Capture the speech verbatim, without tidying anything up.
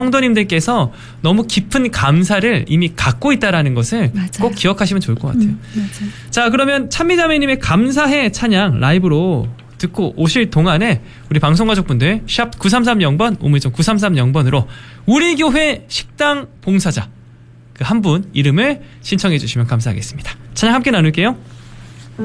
성도님들께서 너무 깊은 감사를 이미 갖고 있다라는 것을 맞아요. 꼭 기억하시면 좋을 것 같아요. 음, 맞아요. 자, 그러면 찬미자매님의 감사해 찬양 라이브로 듣고 오실 동안에 우리 방송가족분들 샵 구삼삼영 번 우물정 구삼삼영 번으로 우리 교회 식당 봉사자 그 한 분 이름을 신청해 주시면 감사하겠습니다. 찬양 함께 나눌게요.